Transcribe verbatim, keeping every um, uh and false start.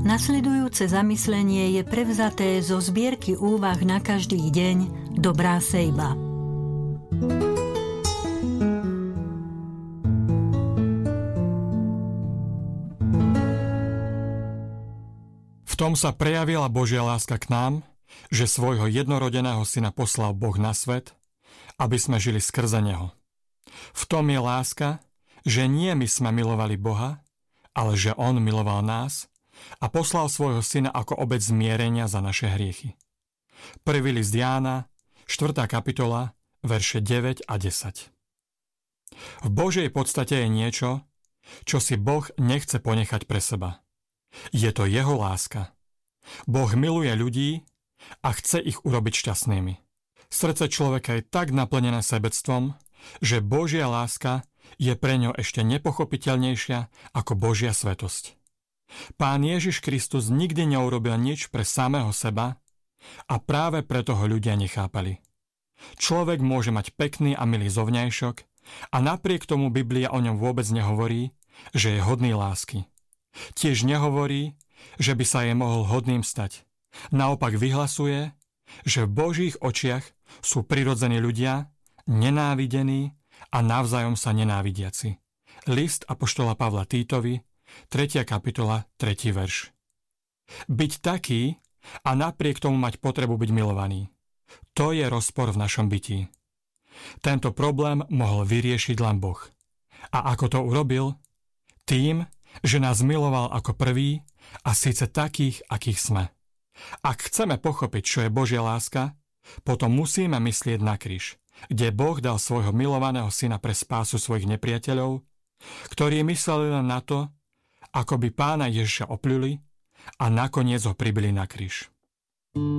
Nasledujúce zamyslenie je prevzaté zo zbierky úvah na každý deň Dobrá sejba. V tom sa prejavila Božia láska k nám, že svojho jednorodeného syna poslal Boh na svet, aby sme žili skrze neho. V tom je láska, že nie my sme milovali Boha, ale že on miloval nás a poslal svojho syna ako obeť zmierenia za naše hriechy. Prvý list Jána, štvrtá kapitola, verše deväť a desať. V Božej podstate je niečo, čo si Boh nechce ponechať pre seba. Je to jeho láska. Boh miluje ľudí a chce ich urobiť šťastnými. Srdce človeka je tak naplnené sebectvom, že Božia láska je pre ňo ešte nepochopiteľnejšia ako Božia svetosť. Pán Ježiš Kristus nikdy neurobil nič pre samého seba a práve preto ho ľudia nechápali. Človek môže mať pekný a milý zovňajšok a napriek tomu Biblia o ňom vôbec nehovorí, že je hodný lásky. Tiež nehovorí, že by sa jej mohol hodným stať. Naopak vyhlasuje, že v Božích očiach sú prirodzení ľudia, nenávidení a navzájom sa nenávidiaci. List apoštola Pavla Títovi, tretia kapitola, tretí verš. Byť taký a napriek tomu mať potrebu byť milovaný. To je rozpor v našom bytí. Tento problém mohol vyriešiť len Boh. A ako to urobil? Tým, že nás miloval ako prvý a síce takých, akých sme. Ak chceme pochopiť, čo je Božia láska, potom musíme myslieť na kríž, kde Boh dal svojho milovaného syna pre spásu svojich nepriateľov, ktorí mysleli len na to, ako by pána Ježiša opľuli a nakoniec ho pribili na kríž.